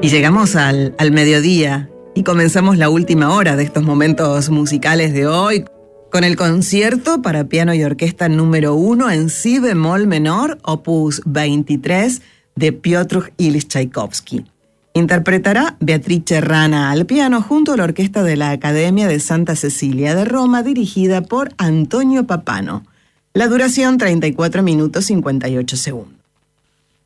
Y llegamos al mediodía y comenzamos la última hora de estos momentos musicales de hoy con el concierto para piano y orquesta número 1 en si bemol menor, opus 23 de Piotr Ilyich Tchaikovsky. Interpretará Beatrice Rana al piano junto a la orquesta de la Academia de Santa Cecilia de Roma, dirigida por Antonio Papano. La duración 34 minutos 58 segundos.